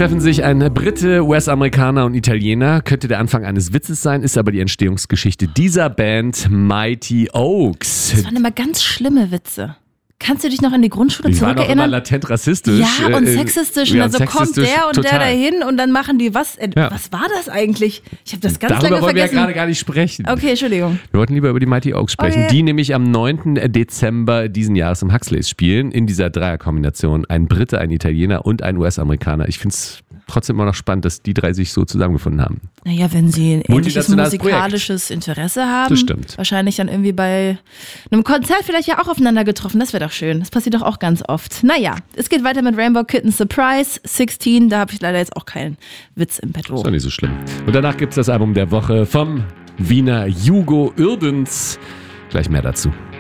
treffen sich ein Brite, US-Amerikaner und Italiener. Könnte der Anfang eines Witzes sein, ist aber die Entstehungsgeschichte dieser Band Mighty Oaks. Das waren immer ganz schlimme Witze. Kannst du dich noch an die Grundschule zurückerinnern? Die waren auch immer latent rassistisch. Ja, und sexistisch. Und dann so kommt der und total. Der dahin und dann machen die was. Was war das eigentlich? Ich habe das ganz lange vergessen. Darüber wollen wir ja gerade gar nicht sprechen. Okay, Entschuldigung. Wir wollten lieber über die Mighty Oaks sprechen, die nämlich am 9. Dezember diesen Jahres im Huxleys spielen. In dieser Dreierkombination. Ein Brite, ein Italiener und ein US-Amerikaner. Ich finde es trotzdem immer noch spannend, dass die drei sich so zusammengefunden haben. Naja, wenn sie ein ähnliches musikalisches Interesse haben. Das stimmt. Wahrscheinlich dann irgendwie bei einem Konzert vielleicht ja auch aufeinander getroffen. Das wäre doch schön. Das passiert doch auch ganz oft. Naja, es geht weiter mit Rainbow Kitten Surprise 16. Da habe ich leider jetzt auch keinen Witz im Petto. Ist doch nicht so schlimm. Und danach gibt es das Album der Woche vom Wiener Hugo Urbans. Gleich mehr dazu.